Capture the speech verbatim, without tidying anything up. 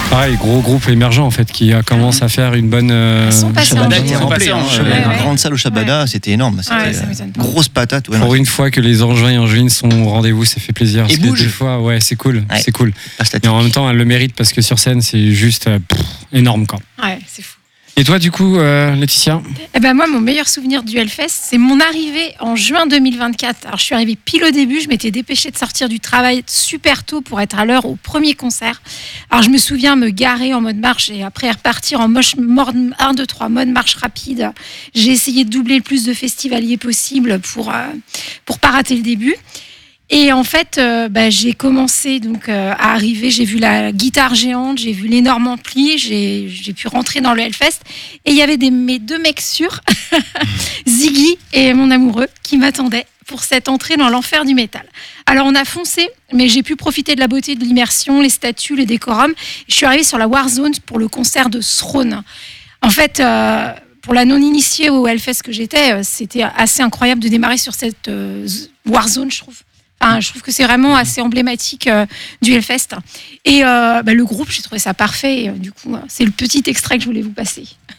Pareil, gros groupe émergent en fait qui a commencé à faire une bonne. Euh, Shabada était Ils sont rempli. passés, Hein. hein. Ouais, Ouais, Une ouais. grande salle au Shabada, Ouais. c'était énorme. C'était Ouais, ça euh, m'étonne pas. grosse patate. Ouais, Pour non, une fois que les Angevins et Angevines sont au rendez-vous, ça fait plaisir. Et Parce que bouge. des fois, ouais, c'est cool, Ouais. c'est cool. pas Et statique. en même temps, elle le mérite parce que sur scène, c'est juste euh, pff, énorme quoi. Ouais, c'est fou. Et toi, du coup, euh, Laetitia? Eh ben moi, mon meilleur souvenir du Hellfest, c'est mon arrivée en juin deux mille vingt-quatre. Alors, je suis arrivée pile au début. Je m'étais dépêchée de sortir du travail super tôt pour être à l'heure au premier concert. Alors, je me souviens me garer en mode marche et après repartir en moche, mode un, deux, trois, mode marche rapide. J'ai essayé de doubler le plus de festivaliers possible pour, euh, pour pas rater le début. Et en fait, euh, bah, j'ai commencé donc euh, à arriver. J'ai vu la guitare géante, j'ai vu l'énorme ampli, j'ai, j'ai pu rentrer dans le Hellfest. Et il y avait des, mes deux mecs sûrs, Ziggy et mon amoureux, qui m'attendaient pour cette entrée dans l'enfer du métal. Alors on a foncé, mais j'ai pu profiter de la beauté de l'immersion, les statues, les décorums. Je suis arrivée sur la Warzone pour le concert de Throne. En fait. Euh, Pour la non-initiée au Hellfest que j'étais, c'était assez incroyable de démarrer sur cette euh, Warzone, je trouve. Enfin, je trouve que c'est vraiment assez emblématique euh, du Hellfest. Et euh, bah, le groupe, j'ai trouvé ça parfait. Et, euh, du coup, euh, c'est le petit extrait que je voulais vous passer.